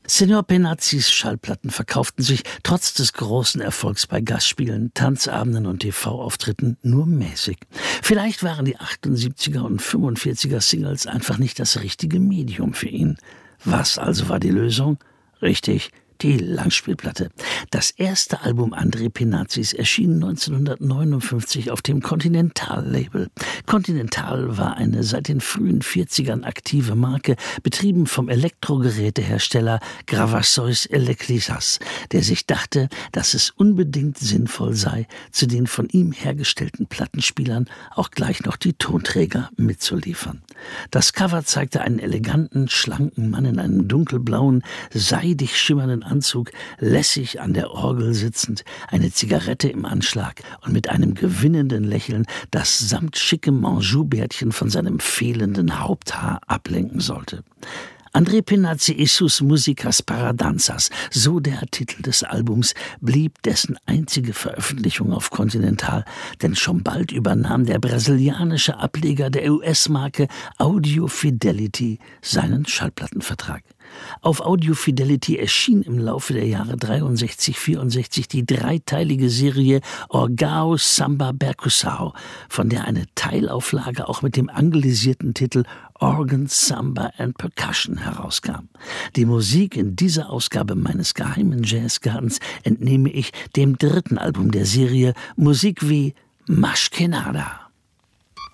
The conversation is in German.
Senor Penazzis Schallplatten verkauften sich trotz des großen Erfolgs bei Gastspielen, Tanzabenden und TV-Auftritten nur mäßig. Vielleicht waren die 78er und 45er Singles einfach nicht das richtige Medium für ihn. Was also war die Lösung? Richtig, die Langspielplatte. Das erste Album André Penazzis erschien 1959 auf dem Continental-Label. Continental war eine seit den frühen 40ern aktive Marke, betrieben vom Elektrogerätehersteller Gravações Elétricas, der sich dachte, dass es unbedingt sinnvoll sei, zu den von ihm hergestellten Plattenspielern auch gleich noch die Tonträger mitzuliefern. Das Cover zeigte einen eleganten, schlanken Mann in einem dunkelblauen, seidig schimmernden Anzug, lässig an der Orgel sitzend, eine Zigarette im Anschlag und mit einem gewinnenden Lächeln, das samt schickem Manjoubärtchen von seinem fehlenden Haupthaar ablenken sollte. André Penazzi e sus Músicas para Danças, so der Titel des Albums, blieb dessen einzige Veröffentlichung auf Continental, denn schon bald übernahm der brasilianische Ableger der US-Marke Audio Fidelity seinen Schallplattenvertrag. Auf Audio Fidelity erschien im Laufe der Jahre 63-64 die dreiteilige Serie Orgão Samba Percussão, von der eine Teilauflage auch mit dem anglicisierten Titel Organ, Samba and Percussion herauskam. Die Musik in dieser Ausgabe meines geheimen Jazzgartens entnehme ich dem dritten Album der Serie, Musik wie Mas Que Nada.